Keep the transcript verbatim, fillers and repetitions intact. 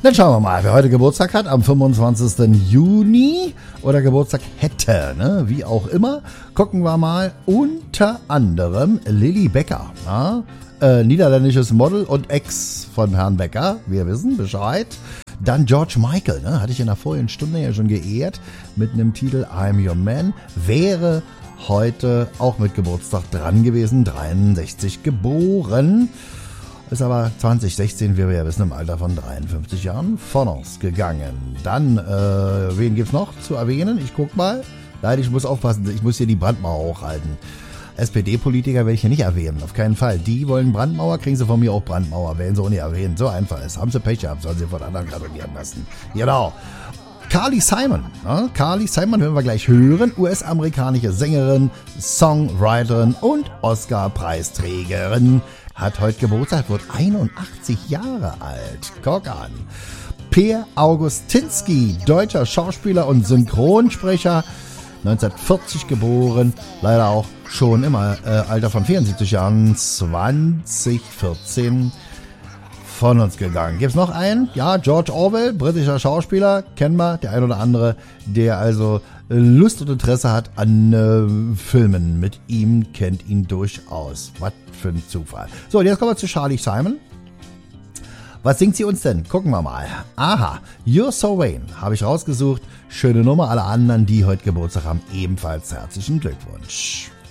Dann schauen wir mal, wer heute Geburtstag hat, am fünfundzwanzigsten Juni oder Geburtstag hätte, ne? Wie auch immer. Gucken wir mal, unter anderem Lilly Becker, ja? äh, niederländisches Model und Ex von Herrn Becker, wir wissen Bescheid. Dann George Michael, ne? Hatte ich in der vorigen Stunde ja schon geehrt, mit einem Titel I'm Your Man, wäre heute auch mit Geburtstag dran gewesen, dreiundsechzig geboren. Ist aber zwanzig sechzehn, wie wir ja wissen, im Alter von dreiundfünfzig Jahren von uns gegangen. Dann, äh, wen gibt's noch zu erwähnen? Ich guck mal. Leider, ich muss aufpassen, ich muss hier die Brandmauer hochhalten. S P D-Politiker werde ich hier nicht erwähnen, auf keinen Fall. Die wollen Brandmauer, kriegen sie von mir auch Brandmauer, werden sie auch nicht erwähnen. So einfach ist. Haben sie Pech gehabt, sollen sie von anderen gratulieren lassen. Genau. Carly Simon, ja, Carly Simon werden wir gleich hören, U S-amerikanische Sängerin, Songwriterin und Oscar-Preisträgerin, hat heute Geburtstag, wird einundachtzig Jahre alt. Guck an. Per Augustinski, deutscher Schauspieler und Synchronsprecher, neunzehnhundertvierzig geboren, leider auch schon im äh, Alter von vierundsiebzig Jahren, zwanzig vierzehn von uns gegangen. Gibt's noch einen? Ja, George Orwell, britischer Schauspieler, kennen wir, der ein oder andere, der also Lust und Interesse hat an äh, Filmen mit ihm, kennt ihn durchaus. Was für ein Zufall. So, und jetzt kommen wir zu Carly Simon. Was singt sie uns denn? Gucken wir mal. Aha, You're So Vain habe ich rausgesucht. Schöne Nummer, alle anderen, die heute Geburtstag haben, ebenfalls herzlichen Glückwunsch.